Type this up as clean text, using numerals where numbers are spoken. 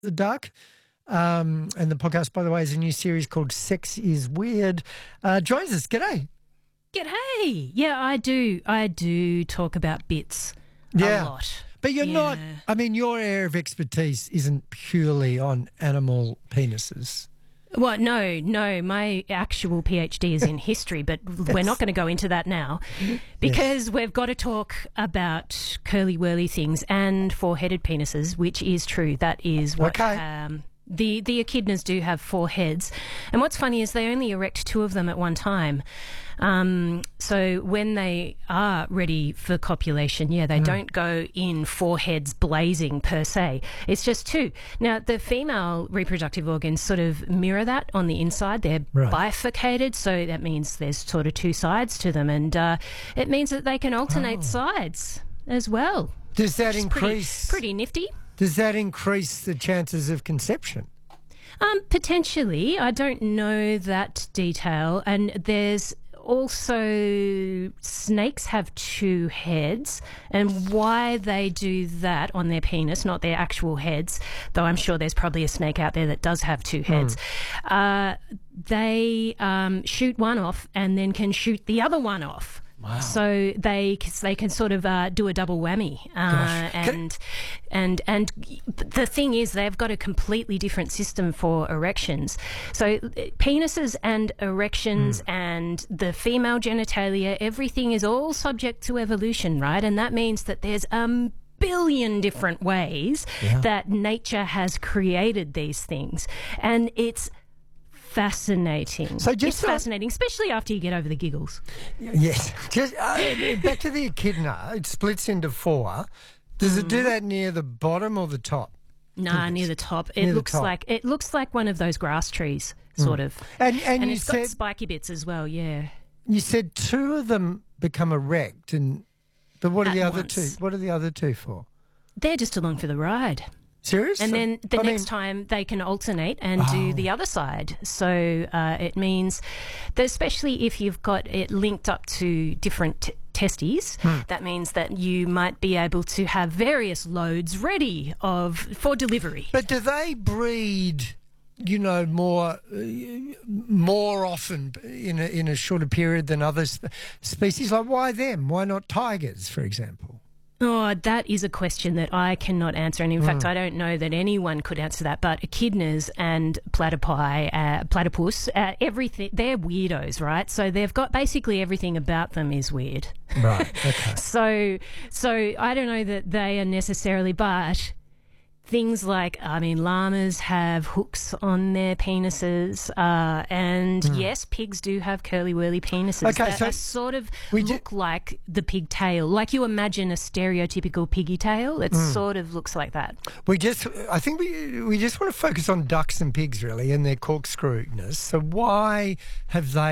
The Duck. And the podcast, by the way, is a new series called Sex is Weird. Joins us. G'day. G'day. Yeah, I do talk about bits a lot. But you're not, I mean, your area of expertise isn't purely on animal penises. Well, no, my actual PhD is in history, but we're not going to go into that now because we've got to talk about curly-whirly things and four-headed penises, which is true. That is what the echidnas do have four heads. And what's funny is they only erect two of them at one time. So when they are ready for copulation, they don't go in four heads blazing per se. It's just two. Now, the female reproductive organs sort of mirror that on the inside. They're bifurcated, so that means there's sort of two sides to them. And it means that they can alternate sides as well. Does that increase... Pretty nifty. Does that increase the chances of conception? Potentially. I don't know that detail. And there's also snakes have two heads, and why they do that on their penis, not their actual heads, though I'm sure there's probably a snake out there that does have two heads. They shoot one off and then can shoot the other one off. Wow. So they can sort of do a double whammy, and the thing is they've got a completely different system for erections. So penises and erections and the female genitalia, everything is all subject to evolution, right? And that means that there's billion different ways that nature has created these things, and it's fascinating. So it's fascinating, especially after you get over the giggles. Yes. Just back to the echidna. It splits into four. Does it do that near the bottom or the top? Nah, near the top. It looks like one of those grass trees, sort of. And it's got spiky bits as well. Yeah. You said two of them become erect, but what are the other two? What are the other two for? They're just along for the ride. Seriously? And then the next time they can alternate and do the other side. So it means that especially if you've got it linked up to different testes, that means that you might be able to have various loads ready for delivery. But do they breed, more often in a shorter period than other species? Like, why them? Why not tigers, for example? Oh, that is a question that I cannot answer. And in fact, I don't know that anyone could answer that. But echidnas and platypus, everything, they're weirdos, right? So they've got basically everything about them is weird. Right, okay. So I don't know that they are necessarily, but things like, llamas have hooks on their penises, and yes, pigs do have curly-whirly penises that sort of look like the pigtail. Like you imagine a stereotypical piggy tail, it sort of looks like that. I think we just want to focus on ducks and pigs, really, and their corkscrewness. So why have they